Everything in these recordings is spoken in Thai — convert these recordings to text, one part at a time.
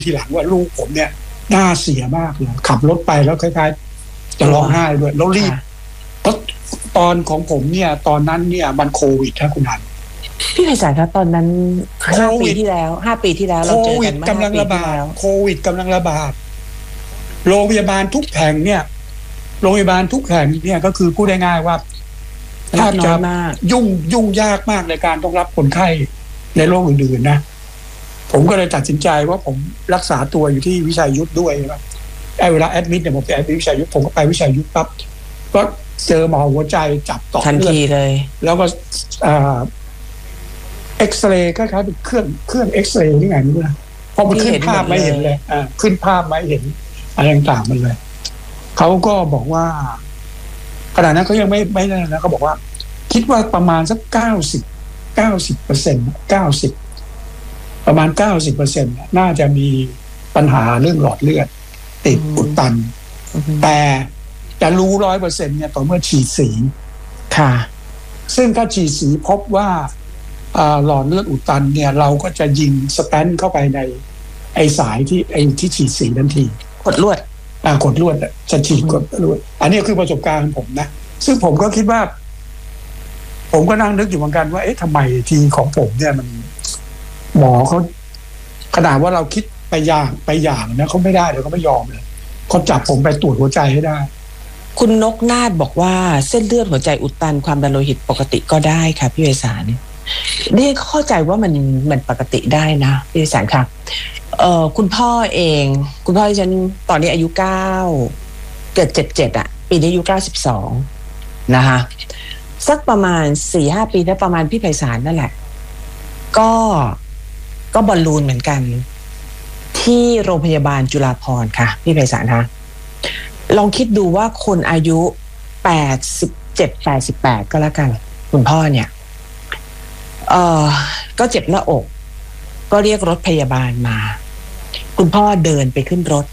ทีหลังว่าลูกผมเนี่ยหน้าเสียมากเลยขับรถไปแล้วคล้ายๆจะร้องไห้ด้วยแล้วรีบเพราะตอนของผมเนี่ยตอนนั้นเนี่ยมันโควิดครับคุณอันพี่ไพศาลครับตอนนั้น5 ปีที่แล้วเราเจอกันกำลังระบาดโควิดกำลังระบาดโรงพยาบาลทุกแห่งเนี่ยโรงพยาบาลทุกแห่งเนี่ยก็คือพูดง่ายๆว่าแทบจะยุ่งยากมากในการต้องรับคนไข้ในโรคอื่นๆนะผมก็เลยตัดสินใจว่าผมรักษาตัวอยู่ที่วิชัยยุทธด้วยครับเวลาแอดมิดเนี่ยผมไปแอดมิดวิชัยยุทธผมก็ไปวิชัยยุทธปั๊บก็เจอหมอหัวใจจับต่อทันทีเลยแล้วก็เอ็กซเรย์คล้ายๆเป็นเครื่องเอ็กซเรย์นี่ไงไม่รู้นะพอมันขึ้นภาพไม่เห็นเลยขึ้นภาพไม่เห็นอะไรต่างๆมันเลยเขาก็บอกว่าขณะนั้นเขายังไม่ได้นะเขาบอกว่าคิดว่าประมาณสัก90%ประมาณ 90% น่าจะมีปัญหาเรื่องหลอดเลือดติดอุดตันแต่จะรู้ 100% เนี่ยต่อเมื่อฉีดสีค่ะซึ่งถ้าฉีดสีพบว่าหลอดเลือดอุดตันเนี่ยเราก็จะยิงสแตนเข้าไปในไอสายที่ฉีดสีทันทีกดลวดจะฉีดกดลวดอันนี้คือประสบการณ์ของผมนะซึ่งผมก็คิดว่าผมก็นั่งนึกอยู่เหมือนกันว่าทำไมทีของผมเนี่ยมันหมอเขาขนาดว่าเราคิดไปอย่างนะเขาไม่ได้เดี๋ยวเขาไม่ยอมเลยเขาจับผมไปตรวจหัวใจให้ได้คุณนกนาฏบอกว่าเส้นเลือดหัวใจอุดตันความดันโลหิตปกติก็ได้ค่ะพี่ไพศาลนี่เข้าใจว่ามันปกติได้นะพี่ไพศาลค่ะคุณพ่อที่ฉันตอนนี้อายุ9เกิด77อ่ะปีนี้อายุ92นะคะสักประมาณ 4-5 ปีแล้วประมาณพี่ไพศาลนั่นแหละก็บอลลูนเหมือนกันที่โรงพยาบาลจุฬาภรณ์ค่ะพี่ไพศาลคะลองคิดดูว่าคนอายุ87-88ก็แล้วกันคุณพ่อเนี่ยก็เจ็บหน้าอกก็เรียกรถพยาบาลมาคุณพ่อเดินไปขึ้นรถ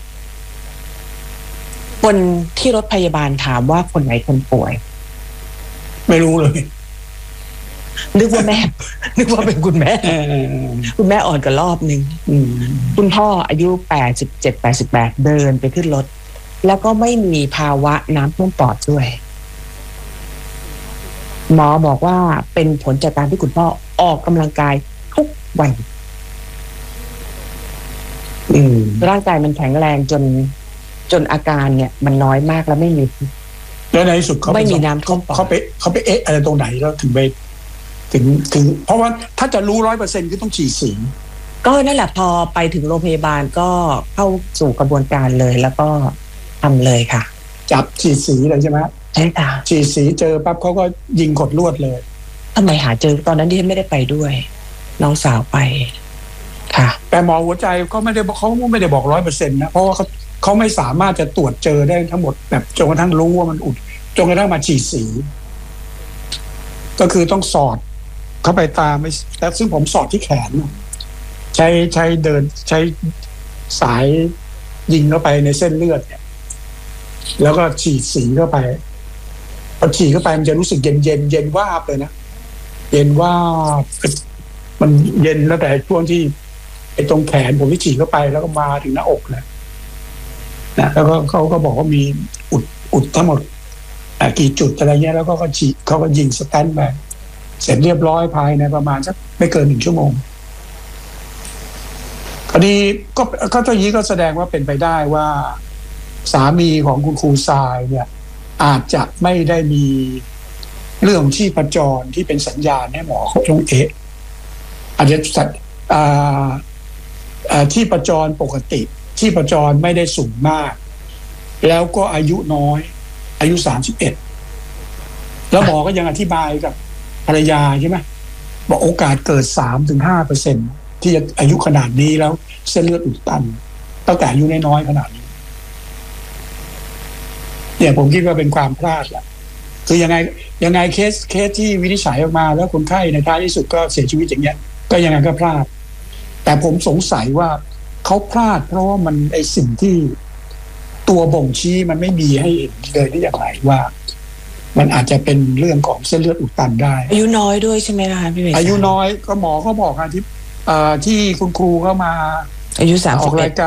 คนที่รถพยาบาลถามว่าคนไหนคนป่วยไม่รู้เลยนึกว่าเป็นคุณแม่อ่อนกว่ารอบนึงคุณพ่ออายุ87-88เดินไปขึ้นรถแล้วก็ไม่มีภาวะน้ำท่วมปอดด้วยหมอบอกว่าเป็นผลจากการที่คุณพ่อออกกำลังกายทุกวันร่างกายมันแข็งแรงจนอาการเนี่ยมันน้อยมากแล้วไม่มีแล้วในที่สุดเขาไม่มีน้ำท่วมปอดเขาไปอะไรตรงไหนแล้วถึงเพราะว่าถ้าจะรู้ 100% คือต้องฉีดสีก็นั่นแหละพอไปถึงโรงพยาบาลก็เข้าสู่กระบวนการเลยแล้วก็ทำเลยค่ะจับฉีดสีเลยใช่ไหมใช่ค่ะฉีดสีเจอปั๊บเขาก็ยิงกดลวดเลยทำไมหาเจอตอนนั้นที่ไม่ได้ไปด้วยน้องสาวไปค่ะแต่หมอหัวใจเขาไม่ได้บอก 100% นะเพราะว่าเขาไม่สามารถจะตรวจเจอได้ทั้งหมดแบบจนกระทั่งรู้ว่ามันอุดจนกระทั่งมาฉีดสีก็คือต้องสอดเข้าไปตามแต่ซึ่งผมสอดที่แขนใช้เดินใช้สายยิงเข้าไปในเส้นเลือดเนี่ยแล้วก็ฉีดสีเข้าไปพอฉีดเข้าไปมันจะรู้สึกเย็นวาบเลยนะเย็นว่ามันเย็นแล้วแต่ช่วงที่ตรงแขนผมที่ฉีดเข้าไปแล้วก็มาถึงหน้าอกนะแล้วก็เขาก็บอกว่ามีอุดทั้งหมดกี่จุดอะไรเงี้ยแล้วก็ฉีดเขาก็ยิงสแตนไปเสร็จเรียบร้อยภายในประมาณสักไม่เกิน1 ชั่วโมงคดีก็ตอนนี้ก็แสดงว่าเป็นไปได้ว่าสามีของคุณครูทรายเนี่ยอาจจะไม่ได้มีเรื่องชีพจรที่เป็นสัญญาณให้หมอเขาต้องอาจจะชีพจรปกติชีพจรไม่ได้สูงมากแล้วก็อายุน้อยอายุ31แล้วหมอก็ยังอธิบายกับภรรยาใช่ไหมบอกโอกาสเกิด 3-5% ที่จะอายุขนาดนี้แล้วเส้นเลือดอุดตันตั้งแต่อายุน้อยขนาดนี้เนี่ยผมคิดว่าเป็นความพลาดแหละคือยังไงเคสที่วินิจฉัยออกมาแล้วคนไข้ในท้ายที่สุดก็เสียชีวิตอย่างเงี้ยก็ยังไงก็พลาดแต่ผมสงสัยว่าเขาพลาดเพราะว่ามันไอสิ่งที่ตัวบ่งชี้มันไม่มีให้เห็นเลยได้อย่างไรว่ามันอาจจะเป็นเรื่องของเส้นเลือดอุดตันได้อายุน้อยด้วยใช่ไหมล่ะพี่เวชอายุน้อยก็หมอเขาบอกที่คุณครูเข้ามาอายุออกราย 31 การ